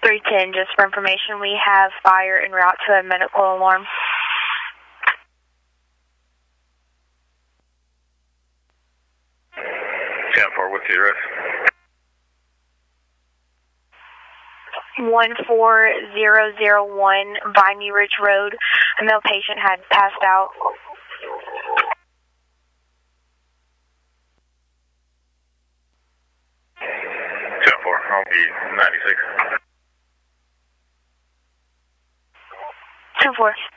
310, just for information, we have fire en route to a medical alarm. 10-4, what's the address? 14001 Viney Ridge Road. A male patient had passed out. 10-4, I'll be 96. 10-4.